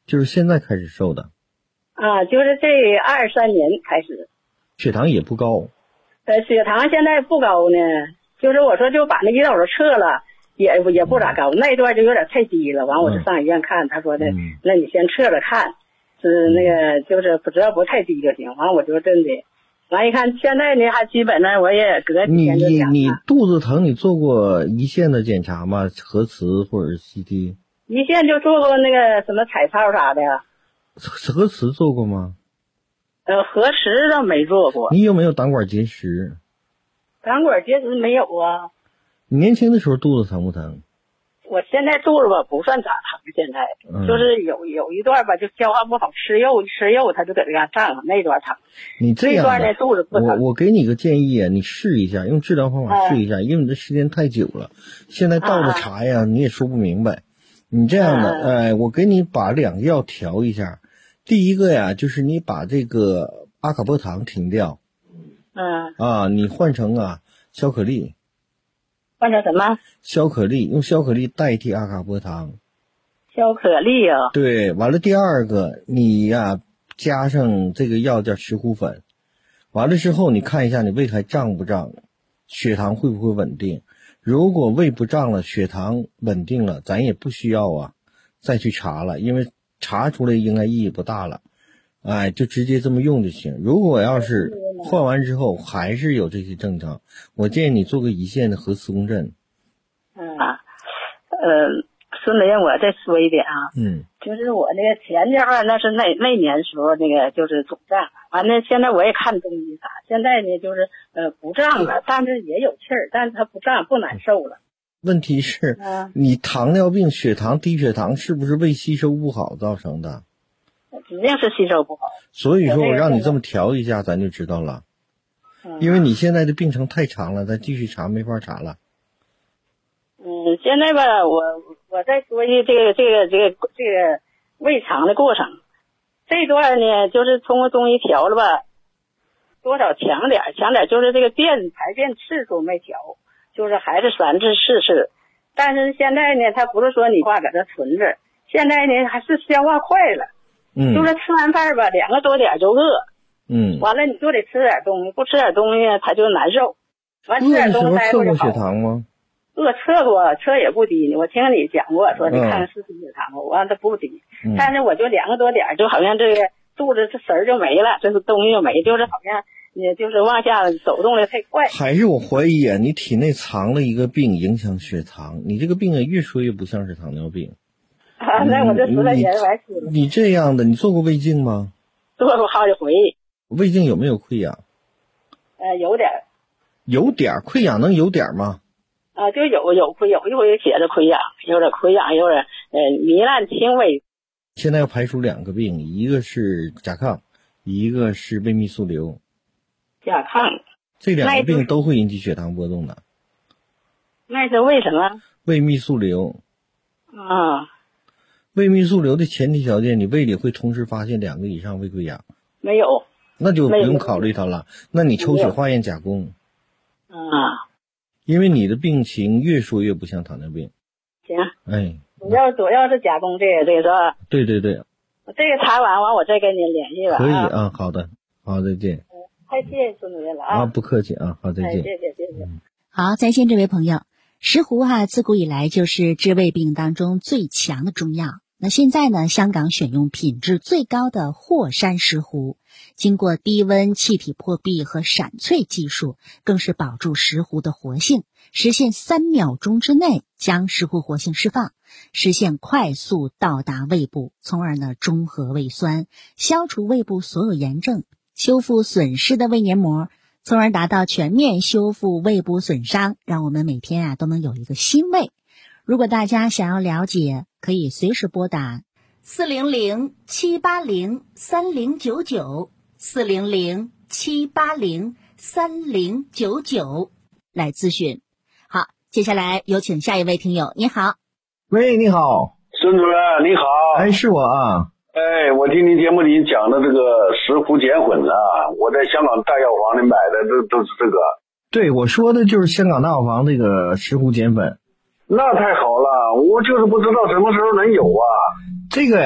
就是现在开始瘦的？ 就是这23年开始。 血糖也不高？ 血糖现在不高呢，就是我说就把那胰岛素撤了，也不咋高，那段就有点太低了。完我就上医院看，他说的，那你先测着看，是那个就是只要不太低就行。完我就真的，完一看现在呢还基本上我也隔几天就讲了。 你肚子疼，你做过胰腺的检查吗？核磁或者 CT？ 胰腺就做过那个什么彩超啥的呀。 核磁做过吗？ 核磁倒没做过。 你有没有胆管结石？ 胆管结石没有啊。 你年轻的时候肚子疼不疼？ 我现在肚子吧不算咋疼，现在、就是有一段吧就消化不好，吃肉它就搁这嘎胀上，那段疼。 你这样的那段呢肚子不疼。 我给你个建议啊，你试一下，用治疗方法试一下，因为你这时间太久了，现在倒着查呀，你也说不明白。你这样的，我给你把2个药调一下。第一个呀，就是你把这个阿卡波糖停掉。你换成消可利。 换成什么？ 消可利，用消可利代替阿卡波糖。 消可利啊。 对，完了第二个，你加上这个药叫石斛粉。完了之后，你看一下你胃还胀不胀，血糖会不会稳定。如果胃不胀了，血糖稳定了，咱也不需要再去查了，因为查出来应该意义不大了。就直接这么用就行。如果要是换完之后还是有这些症状，我建议你做个胰腺的核磁共振。 孙子，我再说一点就是我那个前阶段那是那年时候那个就是总胀，完了现在我也看中医啥，现在呢就是不胀了，但是也有气儿，但是它不胀不难受了。 问题是你糖尿病血糖低血糖是不是胃吸收不好造成的？ 指定是吸收不好。 所以说我让你这么调一下咱就知道了。因为你现在的病程太长了，咱继续查没法查了。 现在吧我再说一这个胃肠的过程。这段呢就是通过中医调了吧，多少强点，就是这个排便次数没调，就是还是3次4次。但是现在呢他不是说你话搁这存着，现在呢还是消化快了。就是吃完饭吧2个多点就饿。完了你就得吃点东西，不吃点东西他就难受。完吃点东西测过血糖吗？ 测过，测也不低呢。我听你讲过，说你看看是低血糖吗？我看它不低，但是我就2个多点，就好像这个肚子这神儿就没了，这是东西就没，就是好像你就是往下走动的太快。 还是我怀疑你体内藏了一个病，影响血糖。你这个病越说越不像是糖尿病。 那我就说他人来说了。 你这样的，你做过胃镜吗？ 做过好几回。 胃镜有没有溃疡？ 有点。 有点溃疡能有点吗？ 就有一回写着溃疡，有点溃疡，有点糜烂轻微。 现在要排除2个病，一个是甲亢，一个是胃泌素瘤。 甲亢。 这2个病都会引起血糖波动的。 那是为什么？ 胃泌素瘤。胃泌素瘤的前提条件，你胃里会同时发现2个以上胃溃疡。 没有。 那就不用考虑它了。那你抽血化验甲功。因为你的病情越说越不像糖尿病。 行。 主要是甲功这个是吧？ 对。这个查完我再跟您联系吧。 可以好的，好，再见。 太谢谢孙主任了不客气好，再见。 谢谢。 好，在线这位朋友，石斛自古以来就是治胃病当中最强的中药。那现在呢，香港选用品质最高的霍山石斛，经过低温气体破壁和闪萃技术，更是保住石斛的活性，实现3秒钟之内将石斛活性释放，实现快速到达胃部，从而呢中和胃酸，消除胃部所有炎症，修复损失的胃黏膜，从而达到全面修复胃部损伤，让我们每天都能有一个新胃。如果大家想要了解，可以随时拨打400-780-3099，400-780-3099来咨询。好，接下来有请下一位听友。你好。 喂，你好， 孙主任，你好。 是我我听您节目里讲的这个石斛碱混我在香港大药房里买的都是这个。 对，我说的就是香港大药房这个石斛碱粉。 那太好了，我就是不知道什么时候能有这个